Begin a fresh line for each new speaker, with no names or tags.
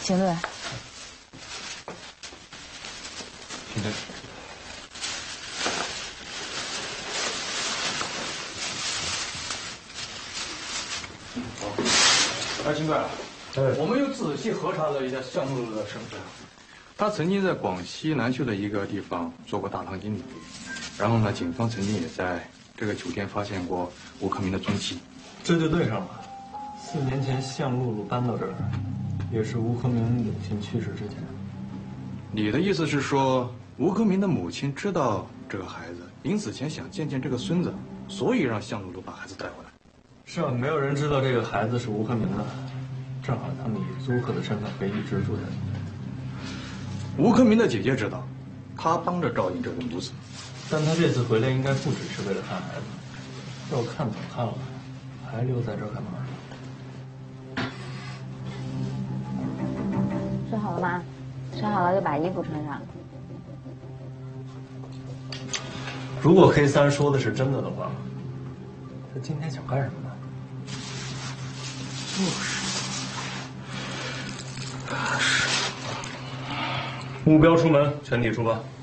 请坐。
请坐。
哎，秦队，我们又仔细核查了一下向露露的身份，她曾经在广西南秀的一个地方做过大堂经理，然后呢，警方曾经也在这个酒店发现过吴克明的踪迹，
这就对上了。4年前向露露搬到这儿，也是吴克明母亲去世之前。
你的意思是说，吴克明的母亲知道这个孩子，临死前想见见这个孙子，所以让向露露把孩子带回来。
是啊，没有人知道这个孩子是吴克明的，正好他们以租客的身份可以一直住在里面。
吴克明的姐姐知道，她帮着照应这个母子。
但他这次回来应该不只是为了看孩子，要看总看了，还留在这儿干嘛？
吃好了吗？吃好了就把衣服穿上。
如果黑三说的是真的的话，他今天想干什么呢？目标出门，全体出发。